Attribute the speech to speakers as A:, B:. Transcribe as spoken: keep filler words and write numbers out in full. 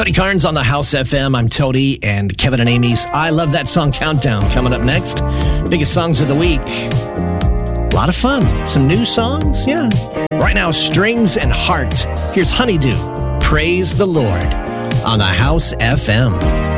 A: Cody Carnes on the House F M. I'm Tody, and Kevin and Amy's I Love That Song Countdown coming up next. Biggest songs of the week. A lot of fun. Some new songs, yeah. Right now, Strings and Heart. Here's Honeydew. Praise the Lord on the House F M.